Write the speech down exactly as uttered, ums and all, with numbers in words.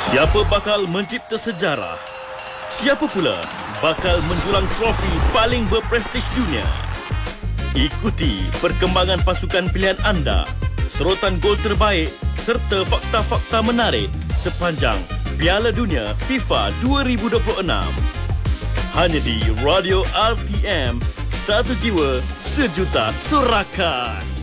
Siapa bakal mencipta sejarah? Siapa pula bakal menjulang trofi paling berprestij dunia? Ikuti perkembangan pasukan pilihan anda, serotan gol terbaik serta fakta-fakta menarik sepanjang Piala Dunia FIFA dua ribu dua puluh enam. Hanya di Radio R T M, satu jiwa sejuta sorakan.